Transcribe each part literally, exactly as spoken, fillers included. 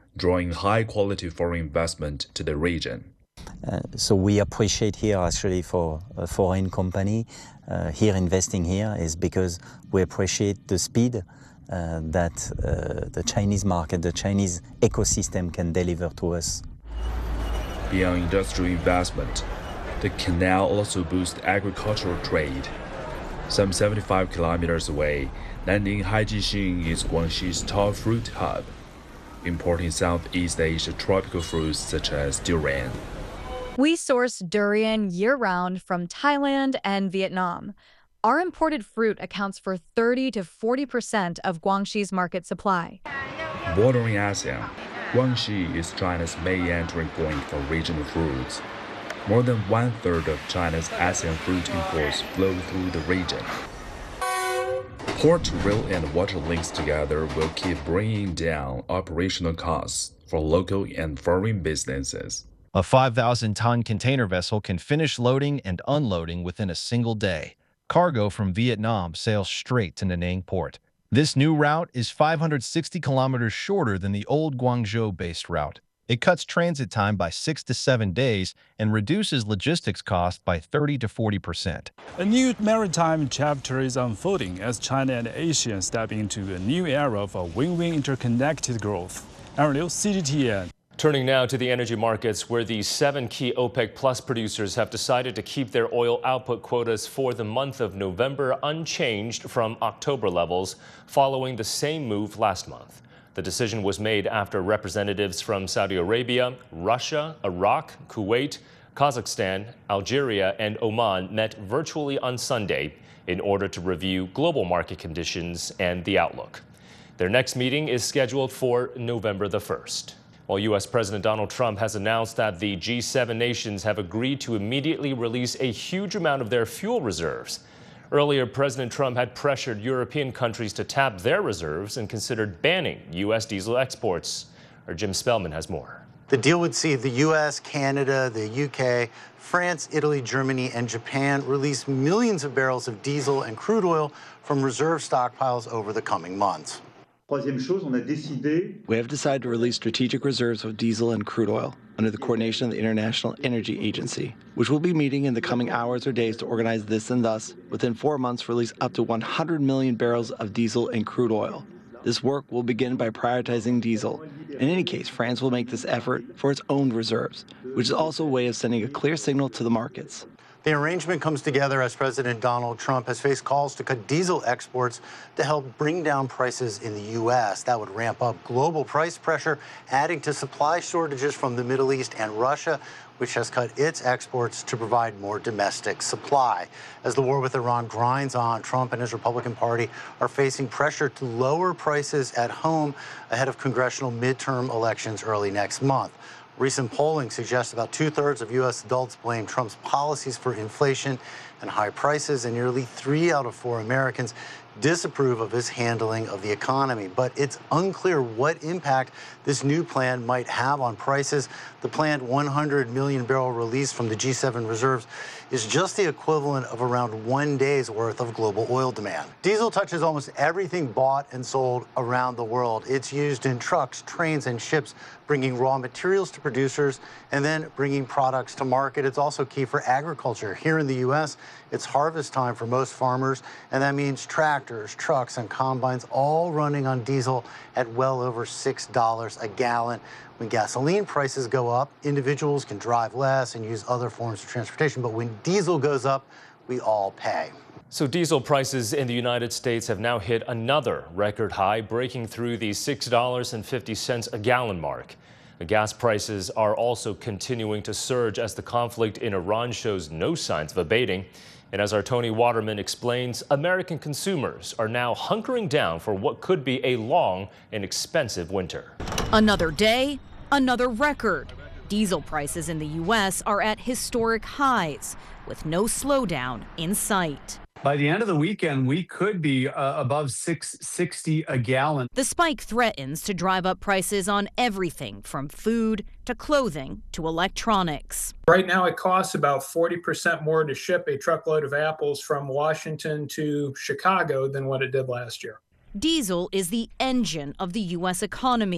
drawing high-quality foreign investment to the region. Uh, so we appreciate here actually for a foreign company uh, here investing here is because we appreciate the speed uh, that uh, the Chinese market, the Chinese ecosystem can deliver to us. Beyond industrial investment, the canal also boosts agricultural trade. Some seventy-five kilometers away, Nanning Haijixing is Guangxi's top fruit hub, importing Southeast Asia tropical fruits such as durian. We source durian year-round from Thailand and Vietnam. Our imported fruit accounts for thirty to forty percent of Guangxi's market supply. Bordering ASEAN, Guangxi is China's main entry point for regional fruits. More than one-third of China's ASEAN fruit imports flow through the region. Port, rail, and water links together will keep bringing down operational costs for local and foreign businesses. A five thousand ton container vessel can finish loading and unloading within a single day. Cargo from Vietnam sails straight to Nanning Port. This new route is five hundred sixty kilometers shorter than the old Guangzhou-based route. It cuts transit time by six to seven days and reduces logistics costs by thirty to forty percent. A new maritime chapter is unfolding as China and Asia step into a new era of a win-win interconnected growth. Aaron Liu, C G T N. Turning now to the energy markets, where the seven key OPEC Plus producers have decided to keep their oil output quotas for the month of November unchanged from October levels, following the same move last month. The decision was made after representatives from Saudi Arabia, Russia, Iraq, Kuwait, Kazakhstan, Algeria, and Oman met virtually on Sunday in order to review global market conditions and the outlook. Their next meeting is scheduled for November the first. While U S President Donald Trump has announced that the G seven nations have agreed to immediately release a huge amount of their fuel reserves. Earlier, President Trump had pressured European countries to tap their reserves and considered banning U S diesel exports. Our Jim Spellman has more. The deal would see the U S, Canada, the U K, France, Italy, Germany, and Japan release millions of barrels of diesel and crude oil from reserve stockpiles over the coming months. We have decided to release strategic reserves of diesel and crude oil under the coordination of the International Energy Agency, which will be meeting in the coming hours or days to organize this and thus, within four months, release up to one hundred million barrels of diesel and crude oil. This work will begin by prioritizing diesel. In any case, France will make this effort for its own reserves, which is also a way of sending a clear signal to the markets. The arrangement comes together as President Donald Trump has faced calls to cut diesel exports to help bring down prices in the U S. That would ramp up global price pressure, adding to supply shortages from the Middle East and Russia, which has cut its exports to provide more domestic supply. As the war with Iran grinds on, Trump and his Republican Party are facing pressure to lower prices at home ahead of congressional midterm elections early next month. Recent polling suggests about two-thirds of U S adults blame Trump's policies for inflation and high prices, and nearly three out of four Americans disapprove of his handling of the economy. But it's unclear what impact this new plan might have on prices. The planned one hundred million barrel release from the G seven reserves is just the equivalent of around one day's worth of global oil demand. Diesel touches almost everything bought and sold around the world. It's used in trucks, trains, and ships, bringing raw materials to producers and then bringing products to market. It's also key for agriculture. Here in the U S, it's harvest time for most farmers, and that means tractors, trucks, and combines all running on diesel at well over six dollars a gallon. When gasoline prices go up, individuals can drive less and use other forms of transportation, but when diesel goes up, we all pay. So diesel prices in the United States have now hit another record high, breaking through the six dollars and fifty cents a gallon mark. The gas prices are also continuing to surge as the conflict in Iran shows no signs of abating. And as our Tony Waterman explains, American consumers are now hunkering down for what could be a long and expensive winter. Another day, another record. Diesel prices in the U S are at historic highs, with no slowdown in sight. By the end of the weekend, we could be uh, above six sixty a gallon. The spike threatens to drive up prices on everything from food to clothing to electronics. Right now, it costs about forty percent more to ship a truckload of apples from Washington to Chicago than what it did last year. Diesel is the engine of the U S economy,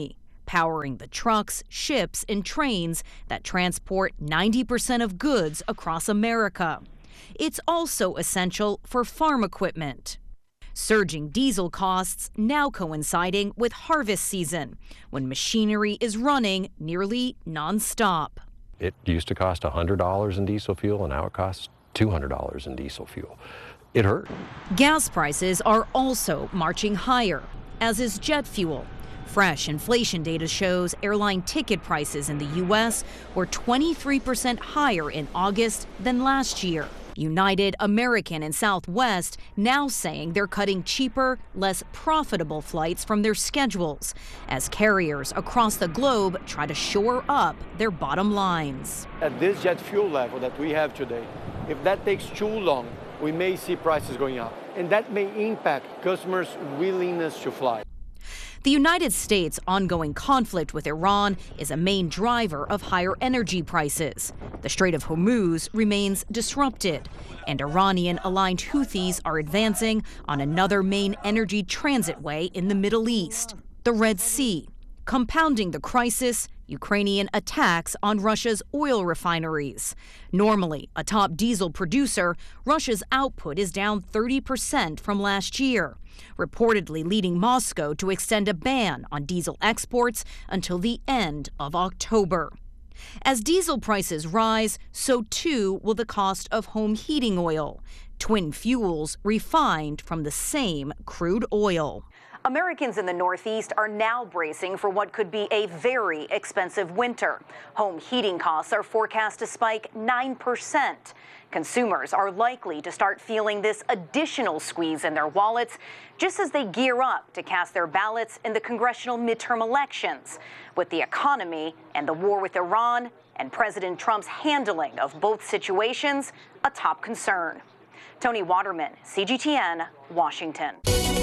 powering the trucks, ships, and trains that transport ninety percent of goods across America. It's also essential for farm equipment. Surging diesel costs now coinciding with harvest season, when machinery is running nearly nonstop. It used to cost one hundred dollars in diesel fuel, and now it costs two hundred dollars in diesel fuel. It hurt. Gas prices are also marching higher, as is jet fuel. Fresh inflation data shows airline ticket prices in the U S were twenty-three percent higher in August than last year. United, American, and Southwest now saying they're cutting cheaper, less profitable flights from their schedules as carriers across the globe try to shore up their bottom lines. At this jet fuel level that we have today, if that takes too long, we may see prices going up, and that may impact customers' willingness to fly. The United States' ongoing conflict with Iran is a main driver of higher energy prices. The Strait of Hormuz remains disrupted, and Iranian-aligned Houthis are advancing on another main energy transitway in the Middle East, the Red Sea. Compounding the crisis, Ukrainian attacks on Russia's oil refineries. Normally a top diesel producer, Russia's output is down thirty percent from last year, reportedly leading Moscow to extend a ban on diesel exports until the end of October. As diesel prices rise, so too will the cost of home heating oil, twin fuels refined from the same crude oil. Americans in the Northeast are now bracing for what could be a very expensive winter. Home heating costs are forecast to spike nine percent. Consumers are likely to start feeling this additional squeeze in their wallets just as they gear up to cast their ballots in the congressional midterm elections, with the economy and the war with Iran and President Trump's handling of both situations a top concern. Tony Waterman, C G T N, Washington.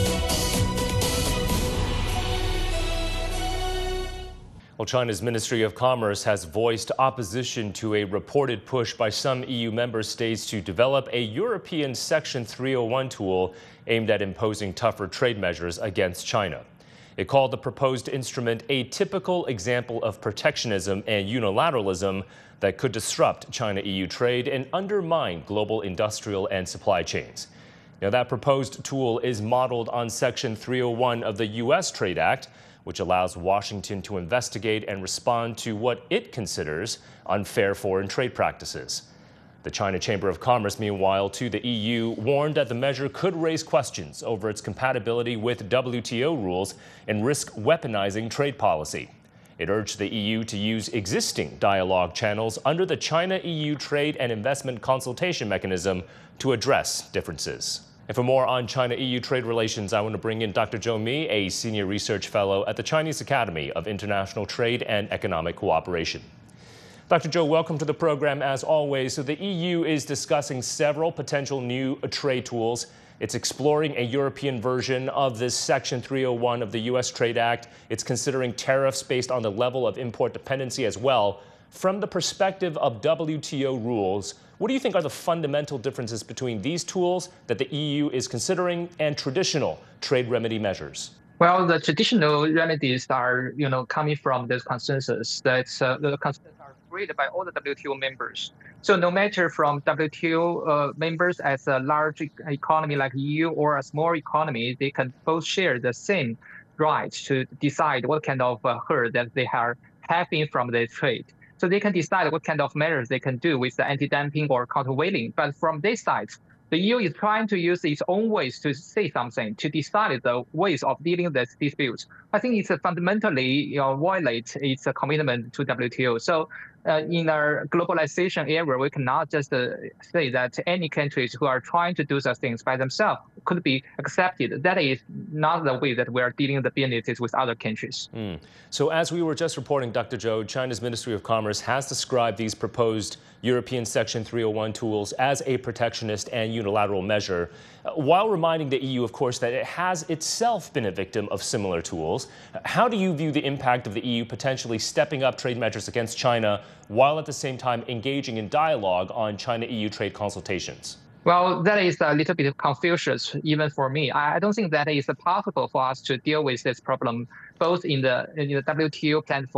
Well, China's Ministry of Commerce has voiced opposition to a reported push by some E U member states to develop a European Section three oh one tool aimed at imposing tougher trade measures against China. It called the proposed instrument a typical example of protectionism and unilateralism that could disrupt China-E U trade and undermine global industrial and supply chains. Now, that proposed tool is modeled on Section three oh one of the U S Trade Act, which allows Washington to investigate and respond to what it considers unfair foreign trade practices. The China Chamber of Commerce, meanwhile, to the E U, warned that the measure could raise questions over its compatibility with W T O rules and risk weaponizing trade policy. It urged the E U to use existing dialogue channels under the China-E U Trade and Investment Consultation Mechanism to address differences. And for more on China-E U trade relations, I want to bring in Doctor Zhou Mi, a senior research fellow at the Chinese Academy of International Trade and Economic Cooperation. Doctor Zhou, welcome to the program as always. So the E U is discussing several potential new trade tools. It's exploring a European version of this Section three oh one of the U S Trade Act. It's considering tariffs based on the level of import dependency as well. From the perspective of W T O rules, what do you think are the fundamental differences between these tools that the E U is considering and traditional trade remedy measures? Well, the traditional remedies are, you know, coming from this consensus that uh, the consensus are agreed by all the W T O members. So no matter from W T O uh, members as a large economy like E U or a small economy, they can both share the same right to decide what kind of uh, hurt that they are having from the trade. So they can decide what kind of measures they can do with the anti-dumping or countervailing. But from this side, the E U is trying to use its own ways to say something, to decide the ways of dealing with this dispute. I think it's a fundamentally, you know, violate its commitment to W T O. So uh, in our globalization era, we cannot just uh, say that any countries who are trying to do such things by themselves could be accepted. That is not the way that we are dealing with the businesses with other countries. Mm. So as we were just reporting, Doctor Zhou, China's Ministry of Commerce has described these proposed European Section three oh one tools as a protectionist and unilateral measure, uh, while reminding the E U, of course, that it has itself been a victim of similar tools. How do you view the impact of the E U potentially stepping up trade measures against China while at the same time engaging in dialogue on China-E U trade consultations? Well, that is a little bit of confusion, even for me. I don't think that is possible for us to deal with this problem both in the in the W T O platform